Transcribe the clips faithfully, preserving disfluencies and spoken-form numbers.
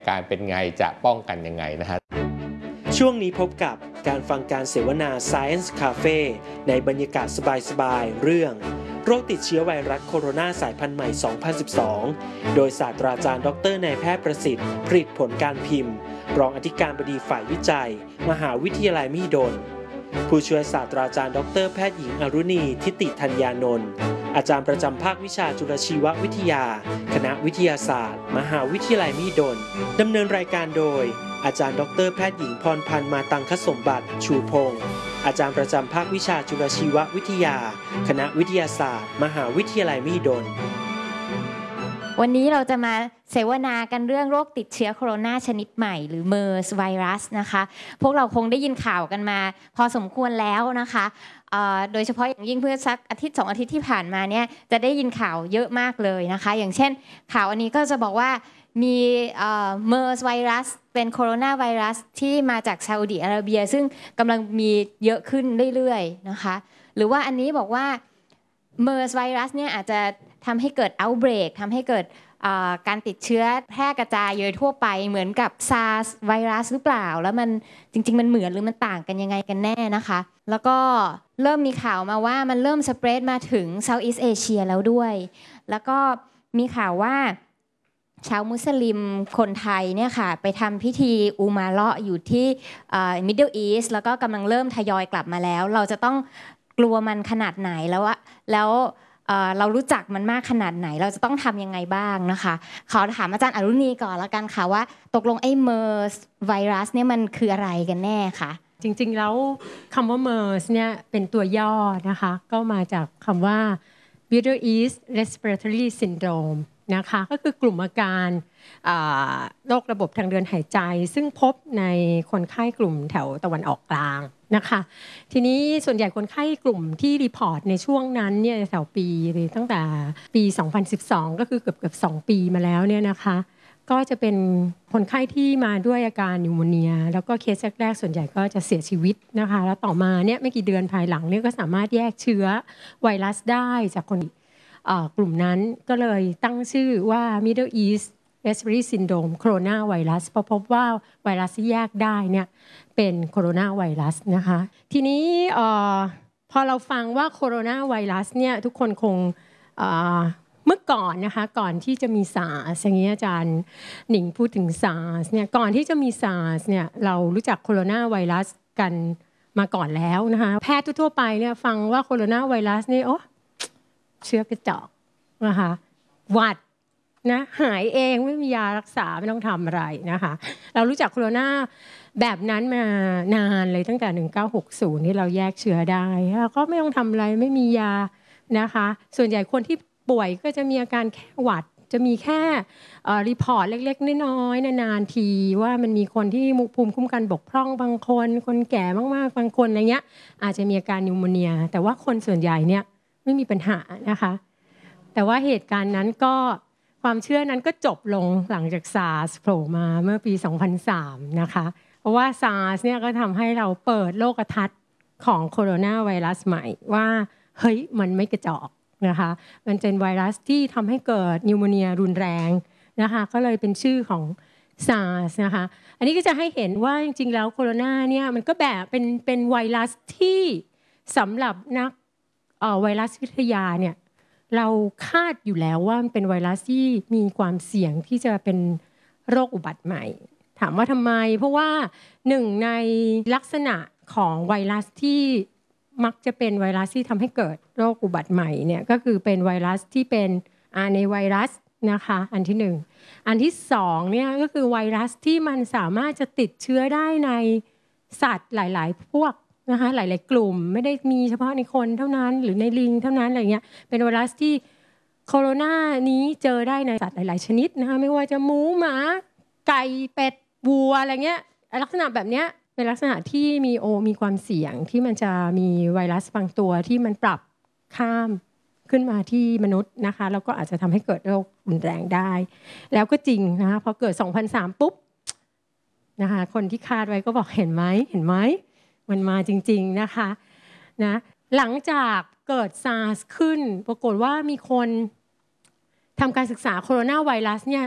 การเป็นไงจะป้องกันยังไงนะฮะช่วงนี้พบกับการฟังการเสวนา Science Cafe ในบรรยากาศสบายๆเรื่องโรคติดเชื้อไวรัสโคโรนาสายพันธุ์ใหม่ สองพันสิบสอง โดยศาสตราจารย์ดรนายแพทย์ประสิทธิ์ผลิตผลการพิมพ์รองอธิการบดีฝ่ายวิจัยมหาวิทยาลัยมหิดลผู้ช่วยศาสตราจารย์ดรแพทย์หญิงอรุณีทิติธัญญานนท์อาจารย์ประจำภาควิชาจุลชีววิทยาคณะวิทยาศาสตร์มหาวิทยาลัยมหิดลดำเนินรายการโดยอาจารย์ดรแพทย์หญิงพรพันธ์มาตังคสมบัติชูพงศ์อาจารย์ประจำภาควิชาจุลชีววิทยาคณะวิทยาศาสตร์มหาวิทยาลัยมหิดลวันนี้เราจะมาเสวนากันเรื่องโรคติดเชื้อโคโรนาชนิดใหม่หรือ เมอร์ส ไวรัสนะคะพวกเราคงได้ยินข่าวกันมาพอสมควรแล้วนะคะโดยเฉพาะอย่างยิ่งเพื่อสักอาทิตย์สองอาทิตย์ที่ผ่านมาเนี่ยจะได้ยินข่าวเยอะมากเลยนะคะอย่างเช่นข่าวอันนี้ก็จะบอกว่ามีเมอร์สไวรัสเป็นโคโรนาไวรัสที่มาจากซาอุดิอาระเบียซึ่งกำลังมีเยอะขึ้นเรื่อยๆนะคะหรือว่าอันนี้บอกว่าเมอร์สไวรัสเนี่ยอาจจะทำให้เกิด outbreak ทำให้เกิดการติดเชื้อแพร่กระจายโดยทั่วไปเหมือนกับ ซาร์ส ไวรัสหรือเปล่าแล้วมันจริงๆมันเหมือนหรือมันต่างกันยังไงกันแน่นะคะแล้วก็เริ่มมีข่าวมาว่ามันเริ่มสเปรดมาถึง Southeast Asia แล้วด้วยแล้วก็มีข่าวว่าชาวมุสลิมคนไทยเนี่ยค่ะไปทำพิธีอูมาเราะห์อยู่ที่ Middle East แล้วก็กำลังเริ่มทยอยกลับมาแล้วเราจะต้องกลัวมันขนาดไหนแล้วอะแล้วเรารู้จักมันมากขนาดไหนเราจะต้องทำยังไงบ้างนะคะขอถามอาจารย์อรุณีก่อนละกันค่ะว่าตกลงไอ้ เมอร์ส ไวรัสเนี่ยมันคืออะไรกันแน่คะจริงๆแล้วคำว่า เมอร์ส เนี่ยเป็นตัวย่อนะคะก็มาจากคำว่า Middle East Respiratory Syndrome นะคะก็คือกลุ่มอาการโรคระบบทางเดินหายใจซึ่งพบในคนไข้กลุ่มแถวตะวันออกกลางนะคะทีนี้ส่วนใหญ่คนไข้กลุ่มที่รีพอร์ตในช่วงนั้นเนี่ยแถวปีตั้งแต่ปีสองพันสิบสองก็คือเกือบเกือบสองปีมาแล้วเนี่ยนะคะก็จะเป็นคนไข้ที่มาด้วยอาการนิวโมเนียแล้วก็เคสแรกๆส่วนใหญ่ก็จะเสียชีวิตนะคะแล้วต่อมาเนี่ยไม่กี่เดือนภายหลังเนี่ยก็สามารถแยกเชื้อไวรัสได้จากคนกลุ่มนั้นก็เลยตั้งชื่อว่า Middle East Respiratory Syndrome Coronavirus เพราะพบว่าไวรัสที่แยกได้เนี่ยเป็นโคโรนาไวรัสนะคะทีนี้พอเราฟังว่าโคโรนาไวรัสเนี่ยทุกคนคงเมื่อก่อนนะคะก่อนที่จะมี ซาร์ส อย่างนี้อาจารย์หนิงพูดถึง ซาร์ส เนี่ยก่อนที่จะมี ซาร์ส เนี่ยเรารู้จักโคโรนาไวรัสกันมาก่อนแล้วนะคะแพทย์ทั่วไปเนี่ยฟังว่าโคโรนาไวรัสนี่โอ้เชื้อกระจอกนะคะหวัดนะหายเองไม่มียารักษาไม่ต้องทำอะไรนะคะเรารู้จักโคโรนาแบบนั้นมานานเลยตั้งแต่หนึ่งพันเก้าร้อยหกสิบนี่เราแยกเชื้อได้แล้วก็ไม่ต้องทำอะไรไม่มียานะคะส่วนใหญ่คนที่ป่วยก็จะมีอาการแค่หวัดจะมีแค่รีพอร์ตเล็กๆน้อยๆนานๆทีว่ามันมีคนที่ภูมิคุ้มกันบกพร่องบางคนคนแก่มากๆบางคนอะไรเงี้ยอาจจะมีอาการนิวโมเนียแต่ว่าคนส่วนใหญ่เนี่ยไม่มีปัญหานะคะแต่ว่าเหตุการณ์นั้นก็ความเชื่อนั้นก็จบลงหลังจาก ซาร์ส โผล่มาเมื่อปีสองพันสามนะคะเพราะว่า ซาร์ส เนี่ยก็ทำให้เราเปิดโลกทัศน์ของโคโรนาไวรัสใหม่ว่าเฮ้ยมันไม่กระจอกนะคะมันเป็นไวรัสที่ทำให้เกิดนิวโมเนียรุนแรงนะคะก็เลยเป็นชื่อของ ซาร์ส นะคะอันนี้ก็จะให้เห็นว่าจริงๆแล้วโคโรนาเนี่ยมันก็แบบเป็นเป็นไวรัสที่สำหรับนักไวรัสวิทยาเนี่ยเราคาดอยู่แล้วว่ามันเป็นไวรัสที่มีความเสี่ยงที่จะเป็นโรคอุบัติใหม่ถามว่าทำไมเพราะว่าหนึ่งในลักษณะของไวรัสที่มักจะเป็นไวรัสที่ทำให้เกิดโรคอุบัติใหม่เนี่ยก็คือเป็นไวรัสที่เป็น อาร์ เอ็น เอ ไวรัสนะคะอันที่หนึ่งอันที่สองเนี่ยก็คือไวรัสที่มันสามารถจะติดเชื้อได้ในสัตว์หลายๆพวกนะคะหลายๆกลุ่มไม่ได้มีเฉพาะในคนเท่านั้นหรือในลิงเท่านั้นอะไรเงี้ยเป็นไวรัสที่โคโรนานี้เจอได้ในสัตว์หลายๆชนิดนะคะไม่ว่าจะหมูหมาไก่เป็ดวัวอะไรเงี้ยลักษณะแบบเนี้ยเป็นลักษณะที่มีโอมีความเสี่ยงที่มันจะมีไวรัสบางตัวที่มันปรับข้ามขึ้นมาที่มนุษย์นะคะแล้วก็อาจจะทำให้เกิดโรครุนแรงได้แล้วก็จริงนะคะพอเกิดสองพันสามปุ๊บนะคะคนที่คาดไว้ก็บอกเห็นไหมเห็นไหมมันมาจริงๆนะคะนะหลังจากเกิด ซาร์ส ขึ้นปรากฏว่ามีคนทำการศึกษาโคโรนาไวรัสเนี่ย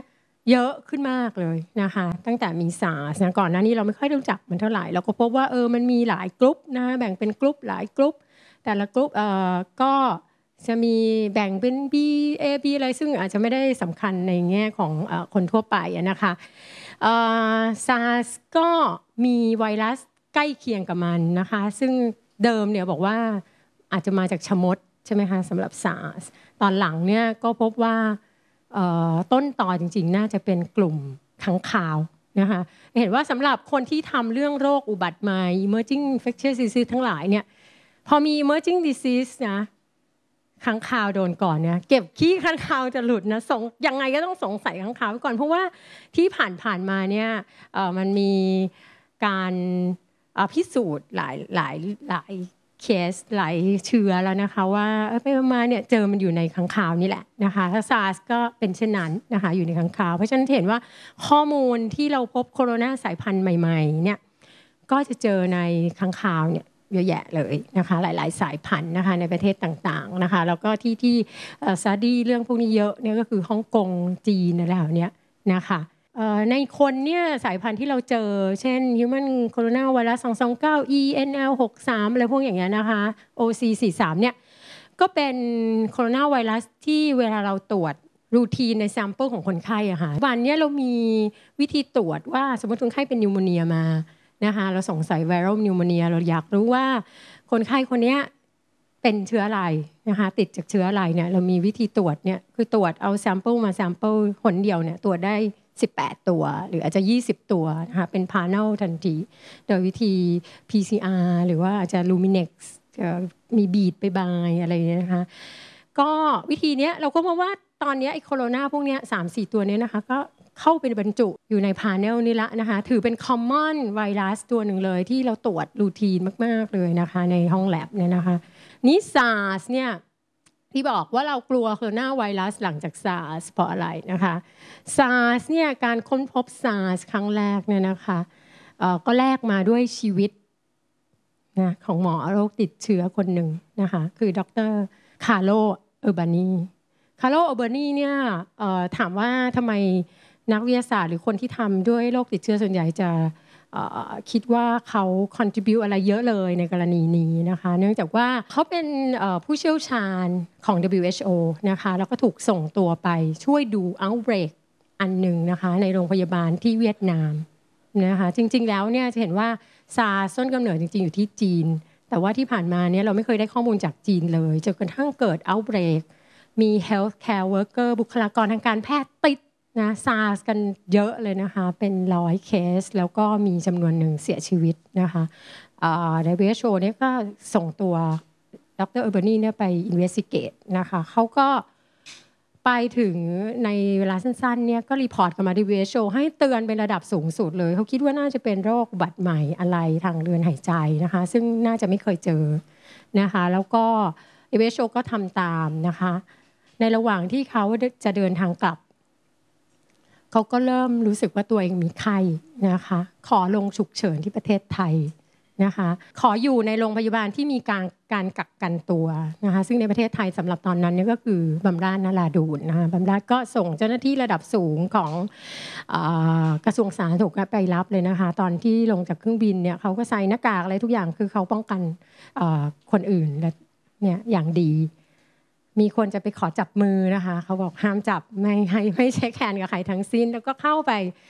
เยอะขึ้นมากเลยนะคะตั้งแต่มีซาร์สนะก่อนหน้านี้เราไม่ค่อยรู้จักมันเท่าไหร่เราก็พบว่าเออมันมีหลายกลุ่มนะแบ่งเป็นกลุ่มหลายกลุ่มแต่ละกลุ่มเอ่อก็จะมีแบ่งเป็น B A B อะไรซึ่งอาจจะไม่ได้สำคัญในแง่ของเอ่อคนทั่วไปนะคะเอ่อ SARS ก็มีไวรัสใกล้เคียงกับมันนะคะซึ่งเดิมเนี่ยบอกว่าอาจจะมาจากชมดใช่ไหมคะสำหรับ SARS ตอนหลังเนี่ยก็พบว่าต้นต่อจริงๆน่าจะเป็นกลุ่มค้างคาวนะคะเห็นว่าสำหรับคนที่ทำเรื่องโรคอุบัติใหม่ emerging infectious disease ทั้งหลายเนี่ยพอมี emerging disease นะค้างคาวโดนก่อนเนี่ยเก็บขี้ค้างคาวจะหลุดนะสงยังไงก็ต้องสงสัยค้างคาวไว้ก่อนเพราะว่าที่ผ่านๆมาเนี่ยมันมีการพิสูจน์หลายหลายหลายเคสหลายเชื้อแล้วนะคะว่าไปมาเนี่ยเจอมันอยู่ในค้างคาวนี่แหละนะคะถ้า SARS ก็เป็นเช่นนั้นนะคะอยู่ในค้างคาวเพราะฉะนั้นเห็นว่าข้อมูลที่เราพบโคโรนาสายพันธุ์ใหม่ๆเนี่ยก็จะเจอในค้างคาวเนี่ยเยอะแยะเลยนะคะหลายๆสายพันธุ์นะคะในประเทศต่างๆนะคะแล้วก็ที่ที่สตัดดี้เรื่องพวกนี้เยอะเนี่ยก็คือฮ่องกงจีนอะไรแบบนี้นะคะในคนเนี่ยสายพันธุ์ที่เราเจอเช่น Human Coronavirus สอง สอง เก้า อี เอ็น แอล หก สามอะไรพวกอย่างเงี้ยนะคะ โอ ซี สี่ สามเนี่ยก็เป็นโคโรนาไวรัสที่เวลาเราตรวจรูทีนในแซมเปิลของคนไข้อะค่ะวันนี้เรามีวิธีตรวจว่าสมมติคนไข้เป็นนิวโมเนียมานะคะเราสงสัยไวรัลนิวโมเนียเราอยากรู้ว่าคนไข้คนนี้เป็นเชื้ออะไรนะคะติดจากเชื้ออะไรเนี่ยเรามีวิธีตรวจเนี่ยคือตรวจเอาแซมเปิลมาแซมเปิลคนเดียวเนี่ยตรวจได้สิบแปดตัวหรืออาจจะยี่สิบตัวนะคะเป็น panel ทันทีโดยวิธี พี ซี อาร์ หรือว่าอาจจะ Luminex มีบีดไปบายอะไรอย่างเงี้ยนะคะก็วิธีนี้เราก็พบว่าตอนนี้ไอ้โคโรนาพวกนี้ สามสี่ ตัวนี้นะคะก็เข้าไปบรรจุอยู่ใน panel นี้ละนะคะถือเป็น common ไวรัสตัวหนึ่งเลยที่เราตรวจรูทีนมากๆเลยนะคะในห้องแลบเนี่ยนะคะนี่ SARS เนี่ยที่บอกว่าเรากลัวโคโรนาไวรัสหลังจาก SARS เพราะอะไรนะคะ SARS เนี่ยการค้นพบ SARS ครั้งแรกเนี่ยนะคะก็แลกมาด้วยชีวิตนะของหมอโรคติดเชื้อคนหนึ่งนะคะคือดร.คาร์โล เออร์บานีคาร์โล เออร์บานีเนี่ยถามว่าทำไมนักวิทยาศาสตร์หรือคนที่ทำด้วยโรคติดเชื้อส่วนใหญ่จะคิดว่าเขา contribute อะไรเยอะเลยในกรณีนี้นะคะเนื่องจากว่าเขาเป็นผู้เชี่ยวชาญของ ดับเบิลยู เอช โอ นะคะแล้วก็ถูกส่งตัวไปช่วยดู outbreak อันหนึ่งนะคะในโรงพยาบาลที่เวียดนามนะคะจริงๆแล้วเนี่ยจะเห็นว่าซาร์สต้นกำเนิดจริงๆอยู่ที่จีนแต่ว่าที่ผ่านมาเนี่ยเราไม่เคยได้ข้อมูลจากจีนเลยจนกระทั่งเกิด outbreak มี healthcare worker บุคลากรทางการแพทย์ติดนะซาร์สกันเยอะเลยนะคะเป็นร้อยเคสแล้วก็มีจำนวนหนึ่งเสียชีวิตนะคะ ดับเบิลยู เอช โอ เนี่ยก็ส่งตัวดร.เออร์บานีเนี่ยไป investigate นะคะเขาก็ไปถึงในเวลาสั้นๆเนี่ยก็รีพอร์ตกับมา ดับเบิลยู เอช โอ ให้เตือนเป็นระดับสูงสุดเลยเขาคิดว่าน่าจะเป็นโรคอุบัติใหม่อะไรทางเดินหายใจนะคะซึ่งน่าจะไม่เคยเจอนะคะแล้วก็ ดับเบิลยู เอช โอ ก็ทำตามนะคะในระหว่างที่เขาจะเดินทางกลับเขาก็เริ่มรู้สึกว่าตัวเองมีไข้นะคะขอลงฉุกเฉินที่ประเทศไทยนะคะขออยู่ในโรงพยาบาลที่มีการการกักกันตัวนะคะซึ่งในประเทศไทยสำหรับตอนนั้นนี่ก็คือบำราศนราดูนนะคะบำราศก็ส่งเจ้าหน้าที่ระดับสูงของเอ่อกระทรวงสาธารณสุขไปรับเลยนะคะตอนที่ลงจากเครื่องบินเนี่ยเขาก็ใส่หน้ากากอะไรทุกอย่างคือเขาป้องกันคนอื่นและเนี่ยอย่างดีมีคนจะไปขอจับมือนะคะเขาบอกห้ามจับไม่ให้ไม่เช็คแฮนด์กับใครทั้งสิ้นแล้วก็เข้าไป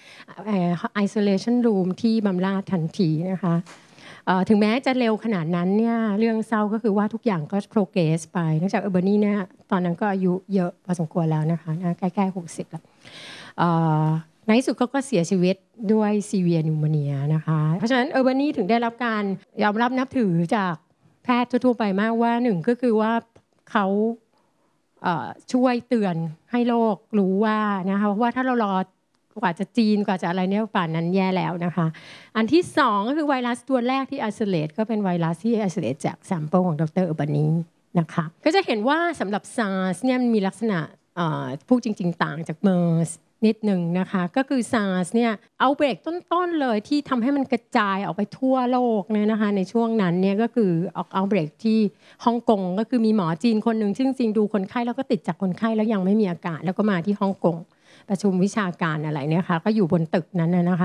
isolation room ที่บำราศทันทีนะคะถึงแม้จะเร็วขนาดนั้นเนี่ยเรื่องเศร้าก็คือว่าทุกอย่างก็ progress ไปเนื่องจากเออร์บานีเนี่ยตอนนั้นก็อายุเยอะพอสมควรแล้วนะคะใกล้ๆหกสิบแล้วในที่สุดเขาก็เสียชีวิตด้วย severe pneumonia นะคะเพราะฉะนั้นเออร์บานีถึงได้รับการยอมรับนับถือจากแพทย์ทั่วไปมากว่าหนึ่งก็คือว่าเขาช่วยเตือนให้โลกรู้ว่านะคะว่าถ้าเรารอกว่าจะจีนกว่าจะอะไรเนี่ยป่านนั้นแย่แล้วนะคะอันที่สองก็คือไวรัสตัวแรกที่ isolate ก็เป็นไวรัสที่ isolate จาก sample ของดร.เออร์บานีนะคะก็จะเห็นว่าสำหรับ SARS เนี่ยมีลักษณะพูดจริงๆต่างจาก MERS นิดหนึ่งนะคะก็คือ SARS เนี่ยเอาเบรกต้นๆเลยที่ทำให้มันกระจายออกไปทั่วโลกเนี่ยนะคะในช่วงนั้นเนี่ยก็คือเอาเบรกที่ฮ่องกงก็คือมีหมอจีนคนหนึ่งซึ่งจริงดูคนไข้แล้วก็ติดจากคนไข้แล้วยังไม่มีอาการแล้วก็มาที่ฮ่องกงประชุมวิชาการอะไรเนี่ยค่ะก็อยู่บนตึกนั้นนะคะ